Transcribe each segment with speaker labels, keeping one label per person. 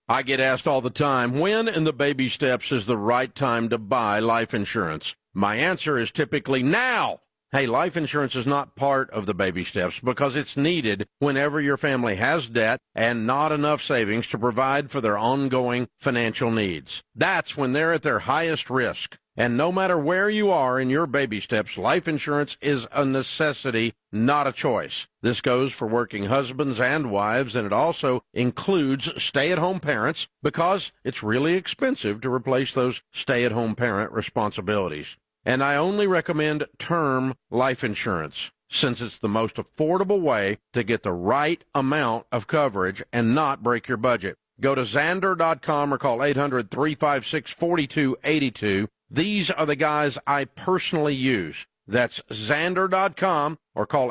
Speaker 1: I get asked all the time, when in the baby steps is the right time to buy life insurance? My answer is typically now. Hey, life insurance is not part of the baby steps because it's needed whenever your family has debt and not enough savings to provide for their ongoing financial needs. That's when they're at their highest risk. And no matter where you are in your baby steps, life insurance is a necessity, not a choice. This goes for working husbands and wives, and it also includes stay-at-home parents because it's really expensive to replace those stay-at-home parent responsibilities. And I only recommend term life insurance since it's the most affordable way to get the right amount of coverage and not break your budget. Go to Xander.com or call 800-356-4282. These are the guys I personally use. That's Xander.com or call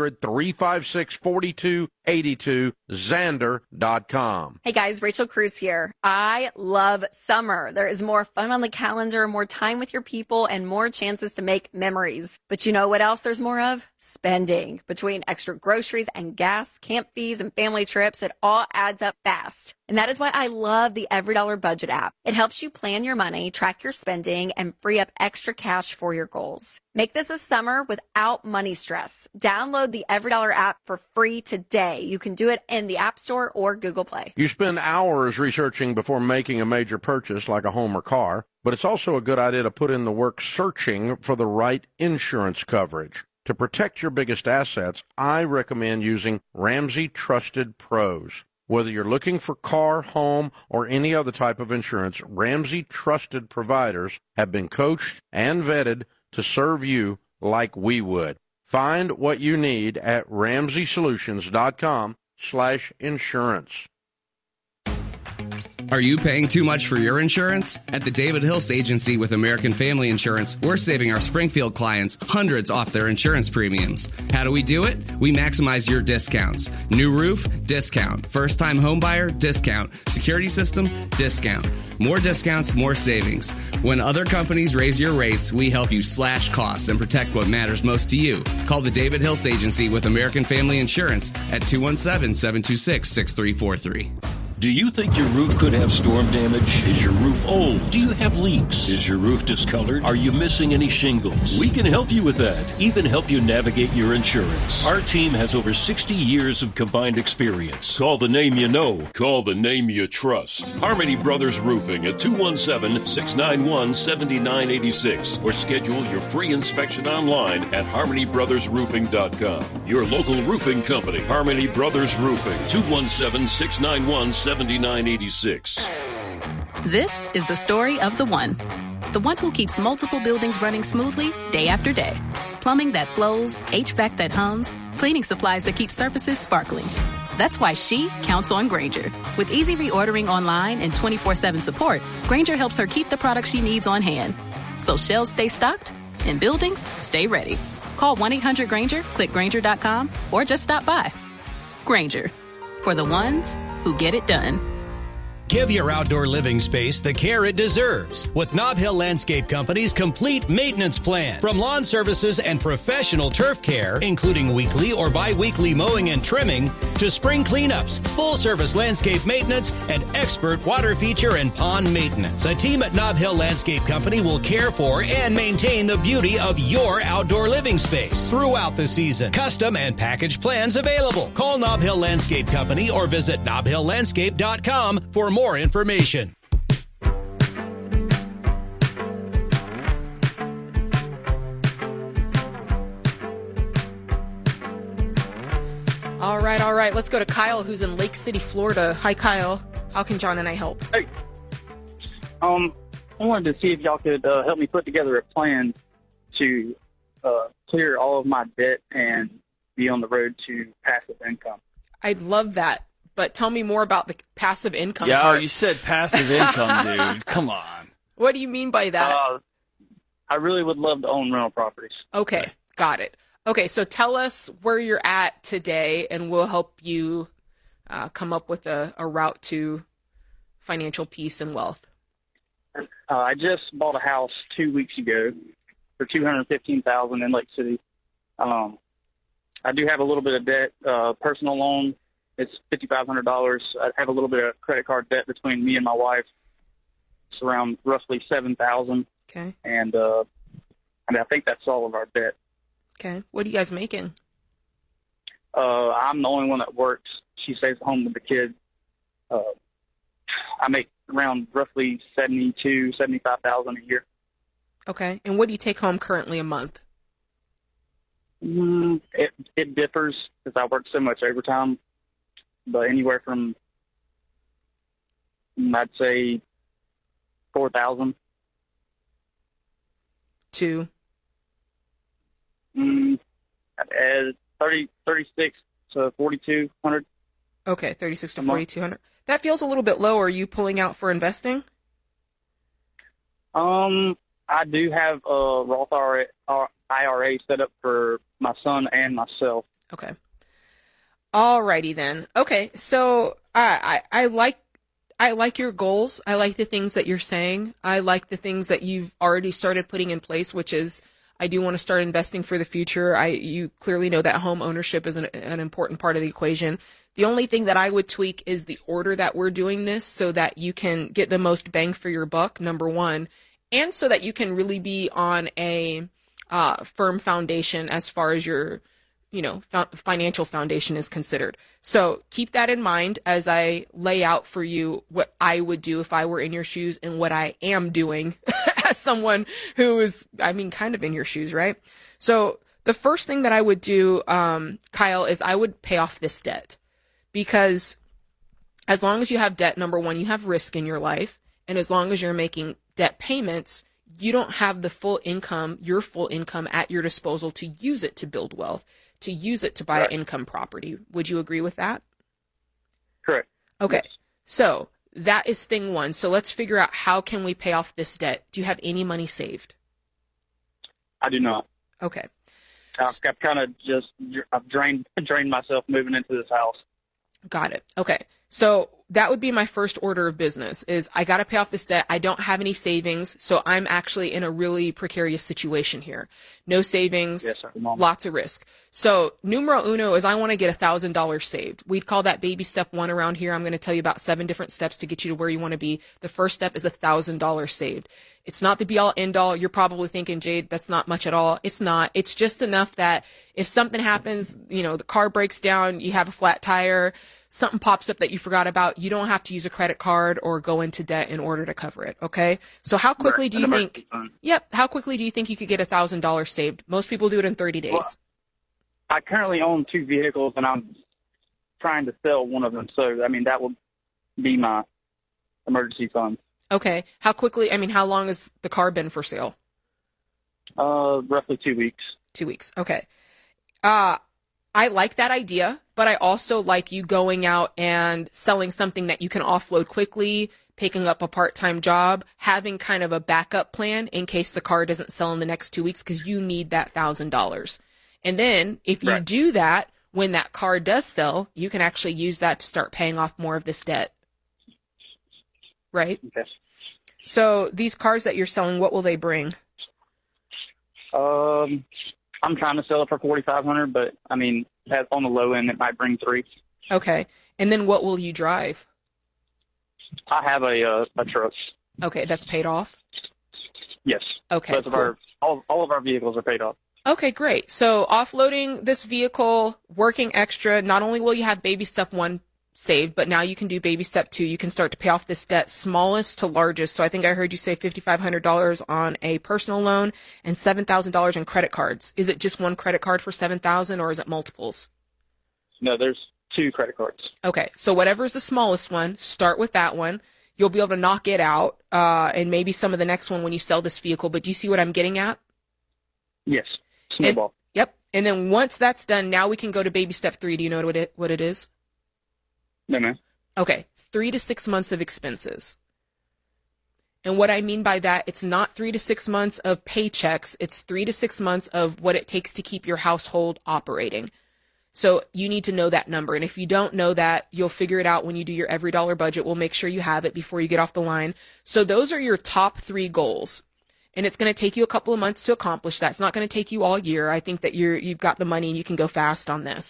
Speaker 1: 800-356-4282, Xander.com.
Speaker 2: Hey guys, Rachel Cruz here. I love summer. There is more fun on the calendar, more time with your people, and more chances to make memories. But you know what else there's more of? Spending. Between extra groceries and gas, camp fees, and family trips, it all adds up fast. And that is why I love the EveryDollar Budget app. It helps you plan your money, track your spending, and free up extra cash for your goals. Make this a summer without money stress. Download the EveryDollar app for free today. You can do it in the App Store or Google Play.
Speaker 1: You spend hours researching before making a major purchase like a home or car, but it's also a good idea to put in the work searching for the right insurance coverage. To protect your biggest assets, I recommend using Ramsey Trusted Pros. Whether you're looking for car, home, or any other type of insurance, Ramsey Trusted providers have been coached and vetted to serve you like we would. Find what you need at RamseySolutions.com/insurance.
Speaker 3: Are you paying too much for your insurance? At the David Hilst Agency with American Family Insurance, we're saving our Springfield clients hundreds off their insurance premiums. How do we do it? We maximize your discounts. New roof? Discount. First-time homebuyer? Discount. Security system? Discount. More discounts, more savings. When other companies raise your rates, we help you slash costs and protect what matters most to you. Call the David Hilst Agency with American Family Insurance at 217-726-6343.
Speaker 4: Do you think your roof could have storm damage? Is your roof old? Do you have leaks? Is your roof discolored? Are you missing any shingles? We can help you with that, even help you navigate your insurance. Our team has over 60 years of combined experience. Call the name you know. Call the name you trust. Harmony Brothers Roofing at 217-691-7986 or schedule your free inspection online at harmonybrothersroofing.com. Your local roofing company, Harmony Brothers Roofing, 217-691-7986.
Speaker 5: This is the story of the one who keeps multiple buildings running smoothly day after day. Plumbing that flows, HVAC that hums, cleaning supplies that keep surfaces sparkling. That's why she counts on Grainger. With easy reordering online and 24/7 support, Grainger helps her keep the products she needs on hand. So shelves stay stocked and buildings stay ready. Call 1-800-GRAINGER, click Grainger.com, or just stop by. Grainger, for the ones who get it done.
Speaker 6: Give your outdoor living space the care it deserves with Nob Hill Landscape Company's complete maintenance plan. From lawn services and professional turf care, including weekly or bi-weekly mowing and trimming, to spring cleanups, full-service landscape maintenance, and expert water feature and pond maintenance. The team at Nob Hill Landscape Company will care for and maintain the beauty of your outdoor living space throughout the season. Custom and package plans available. Call Nob Hill Landscape Company or visit nobhilllandscape.com for more information.
Speaker 7: All right. Let's go to Kyle, who's in Lake City, Florida. Hi, Kyle. How can John and I help?
Speaker 8: Hey. I wanted to see if y'all could help me put together a plan to clear all of my debt and be on the road to passive income.
Speaker 7: I'd love that. But tell me more about the passive income
Speaker 9: Yeah,
Speaker 7: part.
Speaker 9: you said passive income, dude. Come on.
Speaker 7: What do you mean by that?
Speaker 8: I really would love to own rental properties.
Speaker 7: Okay, got it. Okay, so tell us where you're at today, and we'll help you come up with a route to financial peace and wealth.
Speaker 8: I just bought a house 2 weeks ago for $215,000 in Lake City. I do have a little bit of debt, personal loan It's $5,500. I have a little bit of credit card debt between me and my wife. It's around roughly $7,000.
Speaker 7: Okay.
Speaker 8: And I think that's all of our debt.
Speaker 7: Okay. What are you guys making?
Speaker 8: I'm the only one that works. She stays at home with the kids. I make around roughly $75,000 a year.
Speaker 7: Okay. And what do you take home currently a month?
Speaker 8: It differs because I work so much overtime, but anywhere from, I'd say, $4,000
Speaker 7: to
Speaker 8: 36 to 4,200.
Speaker 7: Okay, 36 to 4,200. That feels a little bit low. Are you pulling out for investing?
Speaker 8: I do have a Roth IRA set up for my son and myself.
Speaker 7: Okay. Alrighty then. Okay, so I like your goals. I like the things that you're saying. I like the things that you've already started putting in place, which is I do want to start investing for the future. You clearly know that home ownership is an important part of the equation. The only thing that I would tweak is the order that we're doing this so that you can get the most bang for your buck, number one, and so that you can really be on a firm foundation as far as your financial foundation is considered. So keep that in mind as I lay out for you what I would do if I were in your shoes and what I am doing as someone who is, kind of in your shoes, right? So the first thing that I would do, Kyle, is I would pay off this debt, because as long as you have debt, number one, you have risk in your life. And as long as you're making debt payments, you don't have the full income, your full income at your disposal to use it to build wealth, to use it to buy an income property. Would you agree with that?
Speaker 8: Correct.
Speaker 7: Okay.
Speaker 8: Yes.
Speaker 7: So that is thing one. So let's figure out, how can we pay off this debt? Do you have any money saved?
Speaker 8: I do not.
Speaker 7: Okay.
Speaker 8: I've kind of I've drained myself moving into this house.
Speaker 7: Got it. Okay. So that would be my first order of business is I got to pay off this debt. I don't have any savings. So I'm actually in a really precarious situation here. No savings,
Speaker 8: yes, sir, Mom.
Speaker 7: Lots of risk. So numero uno is I want to get $1,000 saved. We'd call that baby step one around here. I'm going to tell you about 7 different steps to get you to where you want to be. The first step is $1,000 saved. It's not the be all end all. You're probably thinking, Jade, that's not much at all. It's not. It's just enough that if something happens, the car breaks down, you have a flat tire, something pops up that you forgot about, you don't have to use a credit card or go into debt in order to cover it. Okay. So how quickly do you think, how quickly do you think you could get $1,000 saved? Most people do it in 30 days.
Speaker 8: Well, I currently own 2 vehicles and I'm trying to sell one of them. So, that would be my emergency fund.
Speaker 7: Okay. How quickly, how long has the car been for sale?
Speaker 8: Roughly 2 weeks.
Speaker 7: 2 weeks. Okay. I like that idea, but I also like you going out and selling something that you can offload quickly, picking up a part-time job, having kind of a backup plan in case the car doesn't sell in the next 2 weeks, because you need that $1,000. And then if you do that, when that car does sell, you can actually use that to start paying off more of this debt. Right?
Speaker 8: Okay.
Speaker 7: So these cars that you're selling, what will they bring?
Speaker 8: I'm trying to sell it for $4,500, but on the low end, it might bring 3.
Speaker 7: Okay. And then what will you drive?
Speaker 8: I have a truck.
Speaker 7: Okay, that's paid off?
Speaker 8: Yes.
Speaker 7: Okay.
Speaker 8: Both of all of our vehicles are paid off.
Speaker 7: Okay, great. So offloading this vehicle, working extra, not only will you have baby step 1 saved, but now you can do baby step 2. You can start to pay off this debt, smallest to largest. So I think I heard you say $5,500 on a personal loan and $7,000 in credit cards. Is it just one credit card for $7,000 or is it multiples?
Speaker 8: No, there's 2 credit cards.
Speaker 7: Okay. So whatever is the smallest one, start with that one. You'll be able to knock it out, and maybe some of the next one when you sell this vehicle. But do you see what I'm getting at?
Speaker 8: Yes. Snowball.
Speaker 7: Yep. And then once that's done, now we can go to baby step 3. Do you know what it is?
Speaker 8: No, ma'am.
Speaker 7: Okay, 3 to 6 months of expenses. And what I mean by that, it's not 3 to 6 months of paychecks. It's 3 to 6 months of what it takes to keep your household operating. So you need to know that number. And if you don't know that, you'll figure it out when you do your every dollar budget. We'll make sure you have it before you get off the line. So those are your top 3 goals. And it's going to take you a couple of months to accomplish that. It's not going to take you all year. I think that you've got the money and you can go fast on this.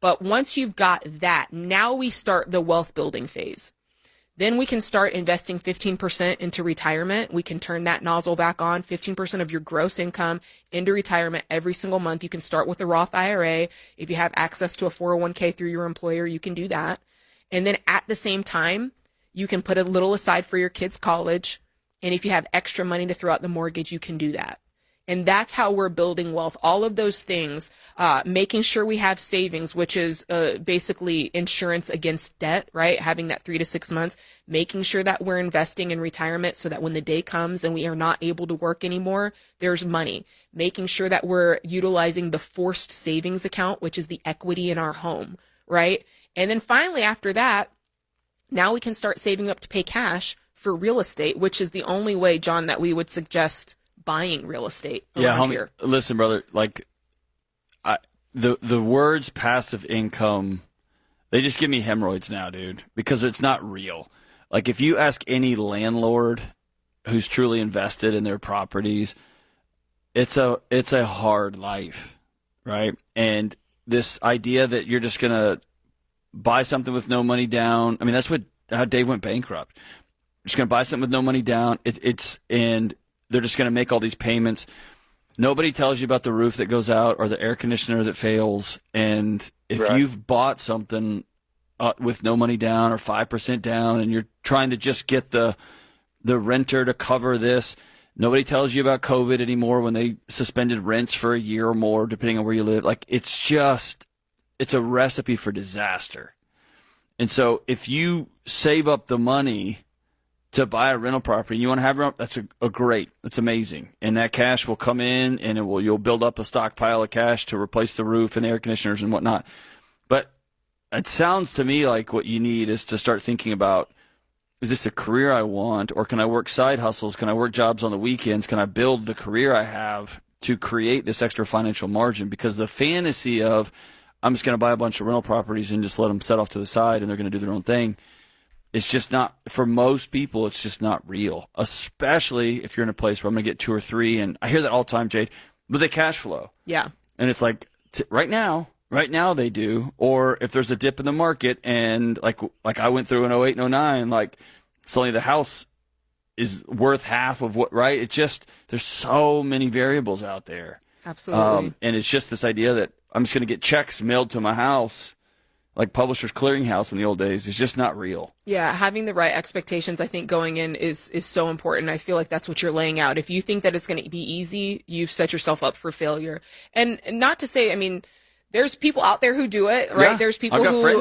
Speaker 7: But once you've got that, now we start the wealth building phase. Then we can start investing 15% into retirement. We can turn that nozzle back on, 15% of your gross income into retirement every single month. You can start with a Roth IRA. If you have access to a 401k through your employer, you can do that. And then at the same time, you can put a little aside for your kids' college. And if you have extra money to throw out the mortgage, you can do that. And that's how we're building wealth. All of those things, making sure we have savings, which is basically insurance against debt, right? Having that 3 to 6 months, making sure that we're investing in retirement so that when the day comes and we are not able to work anymore, there's money. Making sure that we're utilizing the forced savings account, which is the equity in our home, right? And then finally, after that, now we can start saving up to pay cash for real estate, which is the only way, John, that we would suggest buying real estate around here.
Speaker 9: Listen, brother, like the words passive income, they just give me hemorrhoids now, dude, because it's not real. Like if you ask any landlord who's truly invested in their properties, it's a hard life, right? And this idea that you're just going to buy something with no money down, I mean, that's how Dave went bankrupt. Just going to buy something with no money down. And they're just going to make all these payments. Nobody tells you about the roof that goes out or the air conditioner that fails. And if you've bought something with no money down or 5% down and you're trying to just get the renter to cover this, nobody tells you about COVID anymore when they suspended rents for a year or more, depending on where you live. Like it's a recipe for disaster. And so if you save up the money to buy a rental property, you want to have it, that's that's amazing. And that cash will come in and you'll build up a stockpile of cash to replace the roof and the air conditioners and whatnot. But it sounds to me like what you need is to start thinking about, is this a career I want, or can I work side hustles? Can I work jobs on the weekends? Can I build the career I have to create this extra financial margin? Because the fantasy of, I'm just going to buy a bunch of rental properties and just let them set off to the side and they're going to do their own thing, it's just not, for most people, it's just not real, especially if you're in a place where I'm going to get 2 or 3. And I hear that all the time, Jade, but they cash flow.
Speaker 7: Yeah.
Speaker 9: And it's like, right now they do. Or if there's a dip in the market and like I went through in 08 and 09, like suddenly the house is worth half of what, right? It just, there's so many variables out there.
Speaker 7: Absolutely.
Speaker 9: And it's just this idea that I'm just going to get checks mailed to my house, like Publishers Clearinghouse in the old days, is just not real.
Speaker 7: Yeah, having the right expectations, I think, going in is so important. I feel like that's what you're laying out. If you think that it's going to be easy, you've set yourself up for failure. And not to say, I mean, there's people out there who do it, right?
Speaker 9: Yeah,
Speaker 7: there's people who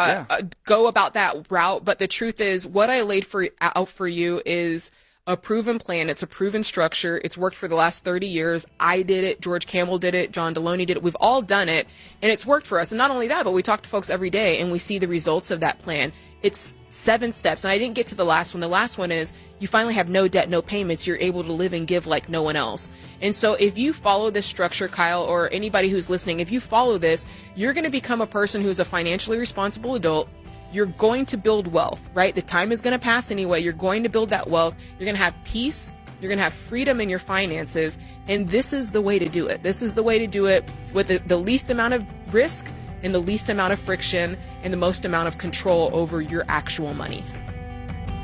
Speaker 7: go about that route. But the truth is, what I laid out for you is a proven plan. It's a proven structure. It's worked for the last 30 years. I did it. George Campbell did it. John Deloney did it. We've all done it, and it's worked for us. And not only that, but we talk to folks every day, and we see the results of that plan. It's 7 steps, and I didn't get to the last one. The last one is you finally have no debt, no payments. You're able to live and give like no one else. And so if you follow this structure, Kyle, or anybody who's listening, if you follow this, you're going to become a person who's a financially responsible adult. You're going to build wealth, right? The time is going to pass anyway. You're going to build that wealth. You're going to have peace. You're going to have freedom in your finances. And this is the way to do it. This is the way to do it with the least amount of risk and the least amount of friction and the most amount of control over your actual money.